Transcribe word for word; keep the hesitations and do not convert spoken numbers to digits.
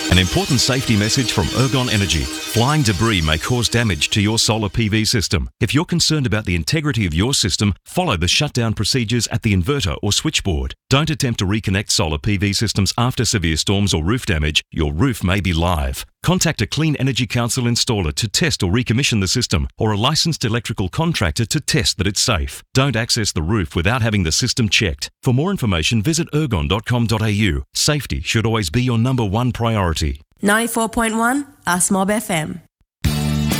An important safety message from Ergon Energy. Flying debris may cause damage to your solar P V system. If you're concerned about the integrity of your system, follow the shutdown procedures at the inverter or switchboard. Don't attempt to reconnect solar P V systems after severe storms or roof damage. Your roof may be live. Contact a Clean Energy Council installer to test or recommission the system, or a licensed electrical contractor to test that it's safe. Don't access the roof without having the system checked. For more information, visit ergon dot com dot a u. Safety should always be your number one priority. ninety-four point one Asmob F M.